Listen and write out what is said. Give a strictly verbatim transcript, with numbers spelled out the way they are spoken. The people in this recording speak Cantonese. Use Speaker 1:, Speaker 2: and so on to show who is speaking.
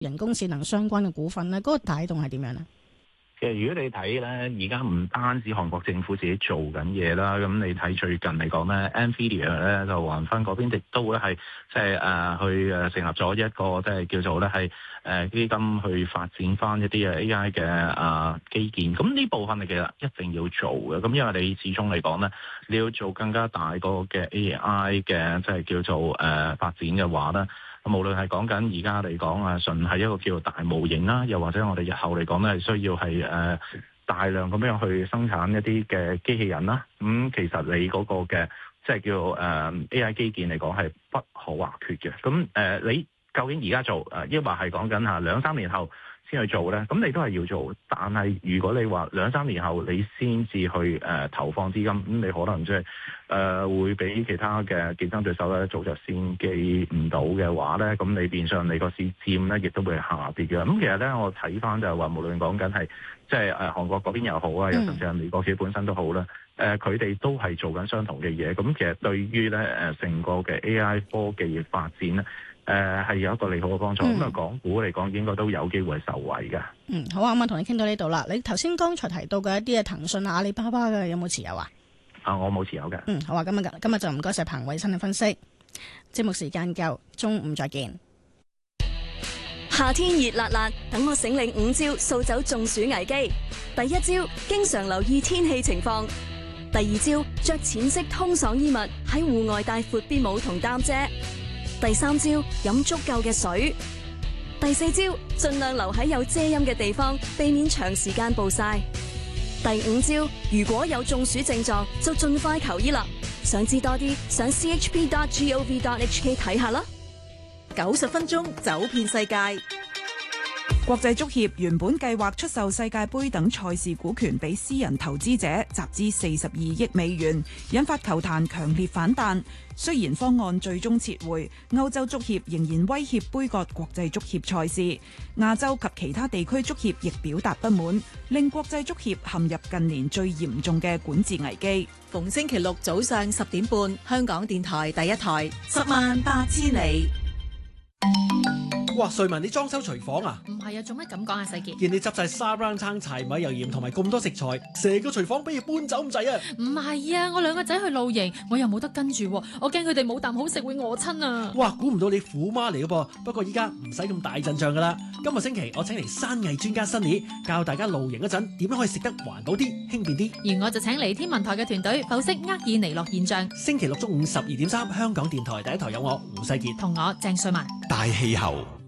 Speaker 1: 人工智能相關嘅股份咧，嗰、那個帶動係點樣咧？
Speaker 2: 其實如果你睇咧，而家唔單止韓國政府自己做緊嘢啦，咁你睇最近嚟講咧 Nvidia 咧就橫分嗰邊亦都會係即係誒去誒成立咗一個即係叫做咧係誒基金去發展翻一啲嘅 A I 嘅啊基建。咁呢部分你其實一定要做嘅，咁因為你始終嚟講咧，你要做更加大個嘅 A I 嘅即係叫做誒、呃、發展嘅話咧。無論係講緊而家嚟講啊，純係一個叫做大模型啦，又或者我哋日後嚟講咧，係需要係誒、呃、大量咁樣去生產一啲嘅機器人啦。咁、嗯、其實你嗰個嘅即係叫誒、呃、A I 基建嚟講係不可或缺嘅。咁誒、呃，你究竟而家做誒，抑或係講緊嚇兩三年後先去做咧？咁你都係要做，但係如果你話兩三年後你先至去誒、呃、投放資金，咁你可能即係誒會俾其他嘅競爭對手咧早就先記唔到嘅話咧，咁你變相你個市佔咧亦都會下跌嘅。咁其實咧，我睇翻就係話，無論講緊係即係誒韓國嗰邊又好啊，又甚至係美國自己本身都好啦，誒佢哋都係做緊相同嘅嘢。咁其實對於咧誒成個嘅 A I 科技嘅發展咧，誒係、呃、有一個利好嘅幫助，咁啊、嗯、港股嚟講應該都有機會受惠嘅。
Speaker 1: 嗯，好啊，咁啊同你傾到呢度啦。你頭先剛才提到嘅一啲嘅騰訊啊、阿里巴巴嘅有冇持有啊？
Speaker 2: 啊，我冇持有嘅。
Speaker 1: 嗯，好啊，今日今日就唔該晒彭偉新嘅分析。節目時間夠，中午再見。
Speaker 3: 夏天熱辣辣，等我醒領五招掃走中暑危機。第一招，經常留意天氣情況。第二招，着淺色通爽衣物，喺戶外帶闊邊帽同擔遮。第三招，飲足夠嘅水。第四招，盡量留喺有遮陰嘅地方，避免長時間暴曬。第五招，如果有中暑症狀，就盡快求醫啦。想知多啲，上 c h p dot gov dot h k 睇下啦。
Speaker 4: 九十分鐘走遍世界。國際足協原本計劃出售世界盃等賽事股權俾私人投資者，集資四十二億美元，引發球壇強烈反彈。雖然方案最終撤回，歐洲足協仍然威脅杯葛國際足協賽事。亞洲及其他地區足協亦表達不滿，令國際足協陷入近年最嚴重嘅管治危機。
Speaker 5: 逢星期六早上十點半，香港電台第一台，十萬八千里。
Speaker 6: 哇！瑞文，你裝修廚房啊？
Speaker 7: 唔係啊，做乜咁講啊，世傑？
Speaker 6: 見你執晒沙煲罉柴米油鹽同埋咁多食材，成個廚房俾你搬走咁滯啊！
Speaker 7: 唔係啊，我兩個仔去露營，我又冇得跟住，我驚佢哋冇啖好食會餓親啊！
Speaker 6: 哇！估唔到你虎媽嚟嘅噃，不過依家唔使咁大陣仗噶啦。今個星期我請嚟山藝專家 Sunny 教大家露營嗰陣點樣可以食得環保啲、輕便啲。
Speaker 7: 而我就請嚟天文台嘅團隊剖析厄爾尼諾現象。
Speaker 6: 星期六中午十二點三，香港電台第一台有我胡世傑
Speaker 7: 同我鄭瑞文。
Speaker 8: 大氣候。